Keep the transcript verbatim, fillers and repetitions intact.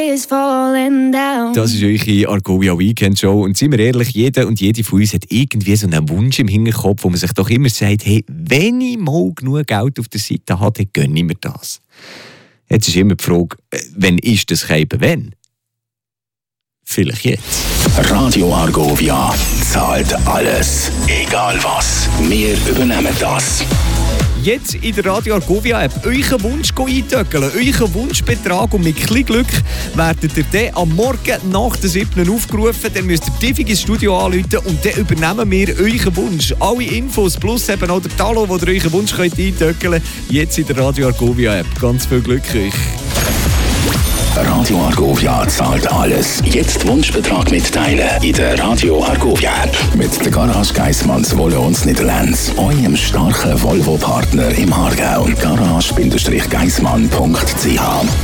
is falling down. Das ist eure Argovia Weekend Show. Und seien wir ehrlich, jeder und jede von uns hat irgendwie so einen Wunsch im Hinterkopf, wo man sich doch immer sagt, hey, wenn ich mal genug Geld auf der Seite habe, dann gönne ich mir das. Jetzt ist immer die Frage, wann ist das eben wenn? Vielleicht jetzt. Radio Argovia zahlt alles. Egal was. Wir übernehmen das. Jetzt in der Radio Argovia App euren Wunsch eintöckeln, euren Wunschbetrag, und mit ein bisschen Glück werdet ihr dann am Morgen nach der siebten aufgerufen. Dann müsst ihr Tiffy ins Studio anrufen und dann übernehmen wir euren Wunsch. Alle Infos plus eben auch der Talo, wo ihr euren Wunsch könnt eintöckeln könnt, jetzt in der Radio Argovia App. Ganz viel Glück euch. Radio Argovia zahlt alles. Jetzt Wunschbetrag mitteilen in der Radio Argovia App. Mit der Garage Geissmanns Wolle uns Niederlands. Eurem starken Volvo-Partner im Aargau. garage Geissmann punkt c h